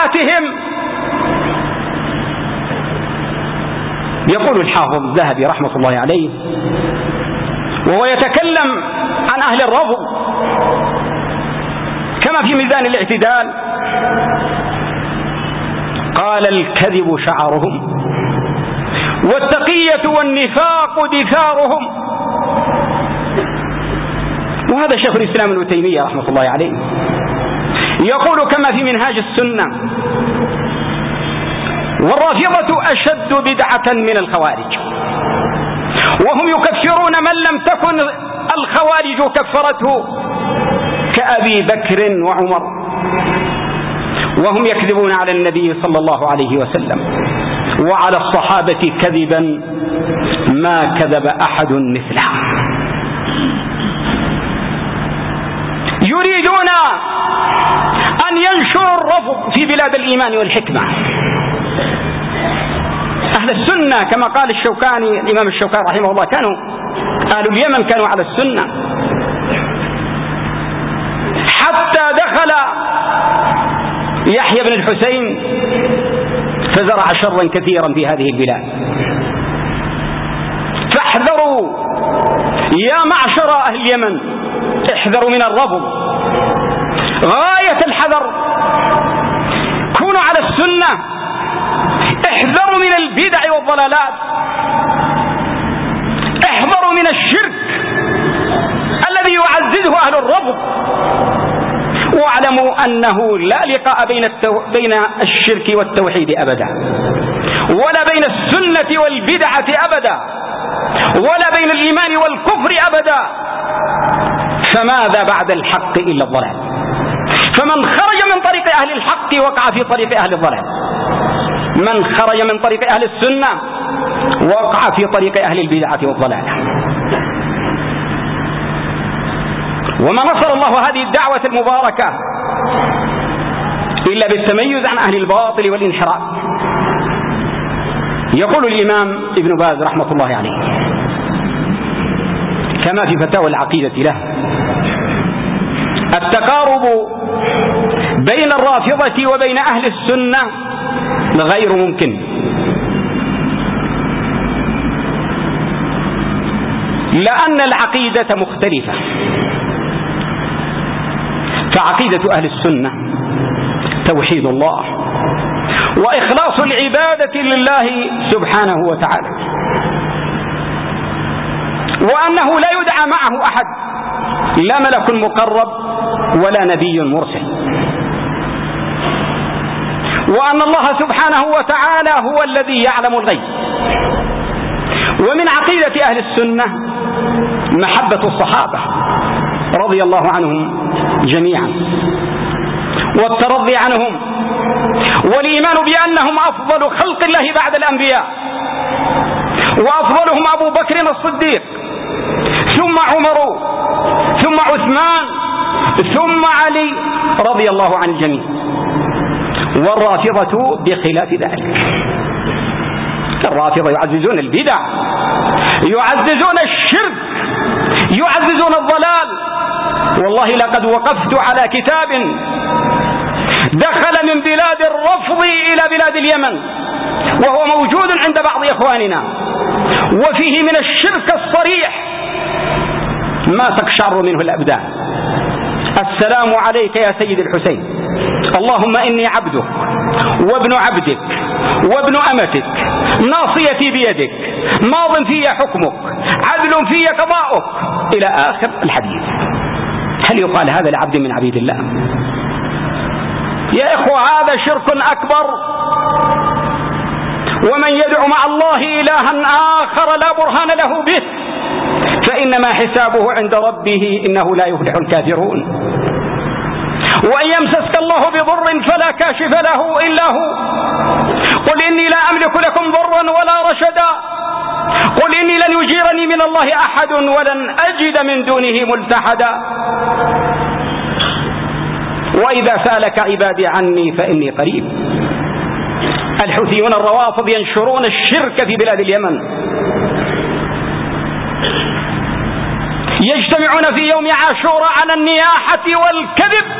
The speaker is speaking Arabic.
بدعتهم. يقول الحافظ الذهبي رحمة الله عليه وهو يتكلم عن أهل الرفض كما في ميزان الاعتدال، قال: الكذب شعرهم والتقية والنفاق دثارهم. وهذا شيخ الإسلام ابن تيمية رحمة الله عليه يقول كما في منهاج السنة: والرافضة أشد بدعة من الخوارج، وهم يكفرون من لم تكن الخوارج كفرته كأبي بكر وعمر، وهم يكذبون على النبي صلى الله عليه وسلم وعلى الصحابة كذبا ما كذب أحد مثله. يريدون أن ينشروا الرفض في بلاد الإيمان والحكمة. أهل السنة كما قال الشوكاني الإمام الشوكاني رحمه الله كانوا أهل اليمن كانوا على السنة، حتى دخل يحيى بن الحسين فزرع شرا كثيرا في هذه البلاد. فاحذروا يا معشر أهل اليمن، احذروا من الرفض غاية الحذر، كونوا على السنة، احذروا من البدع والضلالات، احذروا من الشرك الذي يعززه أهل الرفض، واعلموا أنه لا لقاء بين الشرك والتوحيد أبدا، ولا بين السنة والبدعة أبدا، ولا بين الإيمان والكفر أبدا. فماذا بعد الحق إلا الضلال؟ فمن خرج من طريق أهل الحق وقع في طريق أهل الضلال، من خرج من طريق أهل السنة وقع في طريق أهل البدعة والضلال. وما نصر الله هذه الدعوة المباركة إلا بالتميز عن أهل الباطل والانحراف. يقول الإمام ابن باز رحمة الله عليه كما في فتاوى العقيدة له: التقارب بين الرافضة وبين أهل السنة غير ممكن، لأن العقيدة مختلفة. فعقيدة أهل السنة توحيد الله وإخلاص العبادة لله سبحانه وتعالى، وأنه لا يدعى معه أحد، لا ملك مقرب ولا نبي مرسل، وأن الله سبحانه وتعالى هو الذي يعلم الغيب. ومن عقيدة أهل السنة محبة الصحابة رضي الله عنهم جميعا والترضي عنهم، والإيمان بأنهم أفضل خلق الله بعد الأنبياء، وأفضلهم أبو بكر الصديق، ثم عمر، ثم عثمان، ثم علي رضي الله عن الجميع. والرافضة بخلاف ذلك، الرافضة يعززون البدع، يعززون الشرك، يعززون الضلال. والله لقد وقفت على كتاب دخل من بلاد الرفض إلى بلاد اليمن وهو موجود عند بعض إخواننا، وفيه من الشرك الصريح ما تقشعر منه الأبدان. السلام عليك يا سيد الحسين، اللهم إني عبدك وابن عبدك وابن أمتك، ناصيتي بيدك، ماض في حكمك، عدل في قضاؤك، إلى آخر الحديث. هل يقال هذا لعبد من عبيد الله؟ يا إخوة هذا شرك أكبر، ومن يدعو مع الله إلها آخر لا برهان له به فإنما حسابه عند ربه إنه لا يفلح الكافرون. وإن يمسسك الله بضر فلا كاشف له إلا هو، قل إني لا أملك لكم ضرا ولا رشدا، قل إني لن يجيرني من الله أحد ولن أجد من دونه ملتحدا. وإذا سألك عبادي عني فإني قريب. الحوثيون الروافض ينشرون الشرك في بلاد اليمن، يجتمعون في يوم عاشوراء على النياحة والكذب